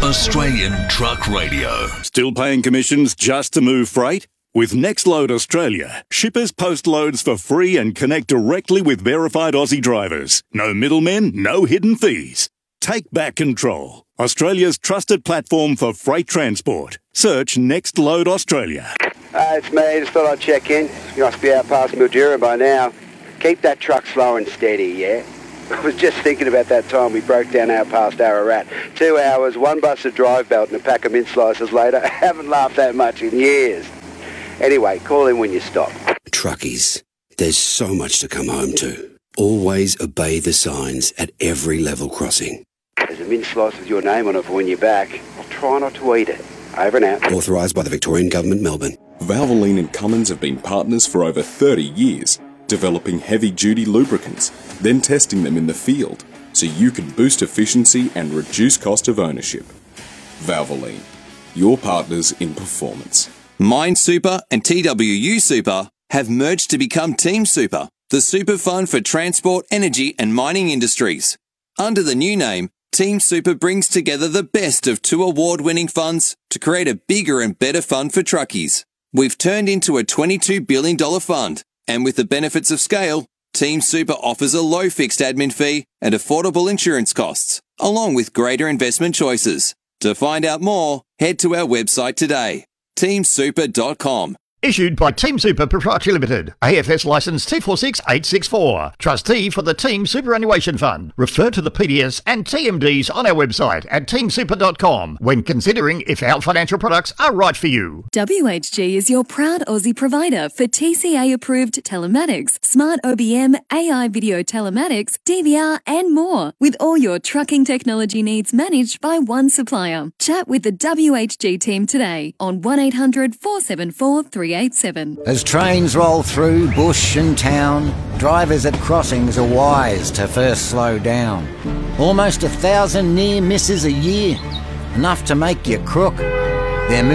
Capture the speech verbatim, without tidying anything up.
Australian Truck Radio. Still paying commissions just to move freight? With Nextload Australia, shippers post loads for free and connect directly with verified Aussie drivers. No middlemen, no hidden fees. Take back control. Australia's trusted platform for freight transport. Search Nextload Australia. Uh, it's me. Just thought I'd check in. You must be out past Mildura by now. Keep that truck slow and steady, yeah? I was just thinking about that time we broke down out past Ararat. Two hours, one busted drive belt and a pack of mint slices later. I haven't laughed that much in years. Anyway, call in when you stop. Truckies, there's so much to come home to. Always obey the signs at every level crossing. There's a mint slice with your name on it for when you're back. I'll try not to eat it. Over and out. Authorised by the Victorian Government, Melbourne. Valvoline and Cummins have been partners for over thirty years, developing heavy-duty lubricants, then testing them in the field, so you can boost efficiency and reduce cost of ownership. Valvoline, your partners in performance. Mine Super and T W U Super have merged to become Team Super, the super fund for transport, energy and mining industries. Under the new name, Team Super brings together the best of two award-winning funds to create a bigger and better fund for truckies. We've turned into a twenty-two billion dollars fund, and with the benefits of scale, Team Super offers a low fixed admin fee and affordable insurance costs, along with greater investment choices. To find out more, head to our website today, team super dot com. Issued by Team Super Proprietary Limited, A F S licence two four six eight six four. Trustee for the Team Superannuation Fund. Refer to the P D S and T M Ds on our website at team super dot com when considering if our financial products are right for you. W H G is your proud Aussie provider for T C A-approved telematics, smart O B M, A I video telematics, D V R and more, with all your trucking technology needs managed by one supplier. Chat with the W H G team today on one eight hundred four seven four three eight seven. As trains roll through bush and town, drivers at crossings are wise to first slow down. Almost a thousand near misses a year, enough to make you crook. They're